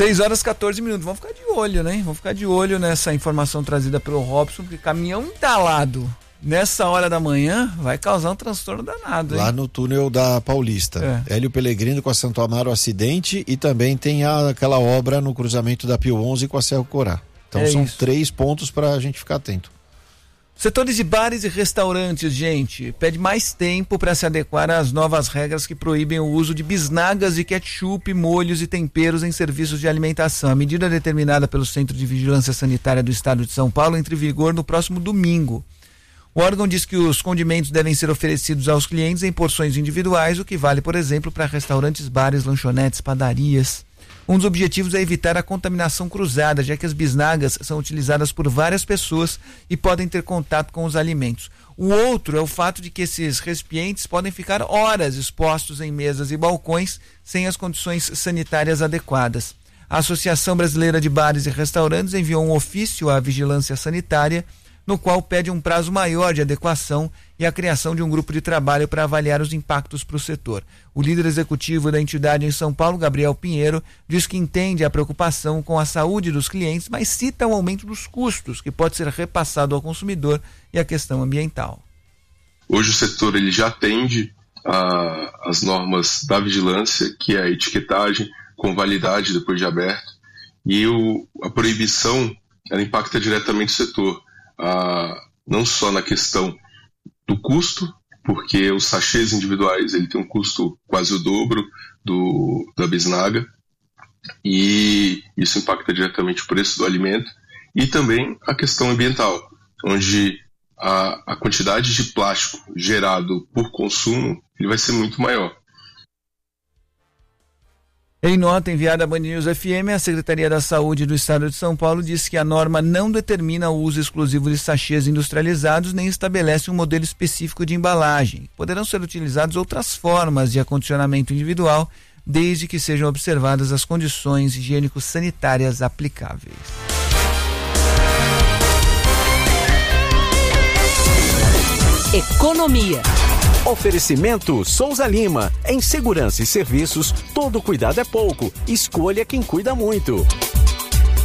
6h14. Vamos ficar de olho, né? Vamos ficar de olho nessa informação trazida pelo Robson, porque caminhão entalado nessa hora da manhã vai causar um transtorno danado, hein? Lá no túnel da Paulista. Hélio Pellegrino com a Santo Amaro, acidente, e também tem aquela obra no cruzamento da Pio 11 com a Serra Corá. Então são 3 pontos para a gente ficar atento. Setores de bares e restaurantes, gente, pede mais tempo para se adequar às novas regras que proíbem o uso de bisnagas de ketchup, molhos e temperos em serviços de alimentação. A medida determinada pelo Centro de Vigilância Sanitária do Estado de São Paulo entra em vigor no próximo domingo. O órgão diz que os condimentos devem ser oferecidos aos clientes em porções individuais, o que vale, por exemplo, para restaurantes, bares, lanchonetes, padarias. Um dos objetivos é evitar a contaminação cruzada, já que as bisnagas são utilizadas por várias pessoas e podem ter contato com os alimentos. O outro é o fato de que esses recipientes podem ficar horas expostos em mesas e balcões sem as condições sanitárias adequadas. A Associação Brasileira de Bares e Restaurantes enviou um ofício à Vigilância Sanitária, no qual pede um prazo maior de adequação e a criação de um grupo de trabalho para avaliar os impactos para o setor. O líder executivo da entidade em São Paulo, Gabriel Pinheiro, diz que entende a preocupação com a saúde dos clientes, mas cita o aumento dos custos que pode ser repassado ao consumidor e a questão ambiental. Hoje o setor ele já atende às normas da vigilância, que é a etiquetagem com validade depois de aberto, e a proibição ela impacta diretamente o setor. Não só na questão do custo, porque os sachês individuais ele tem um custo quase o dobro da bisnaga, e isso impacta diretamente o preço do alimento, e também a questão ambiental, onde a quantidade de plástico gerado por consumo ele vai ser muito maior. Em nota enviada à Band News FM, a Secretaria da Saúde do Estado de São Paulo disse que a norma não determina o uso exclusivo de sachês industrializados nem estabelece um modelo específico de embalagem. Poderão ser utilizadas outras formas de acondicionamento individual, desde que sejam observadas as condições higiênico-sanitárias aplicáveis. Economia. Oferecimento Souza Lima. Em segurança e serviços, todo cuidado é pouco. Escolha quem cuida muito.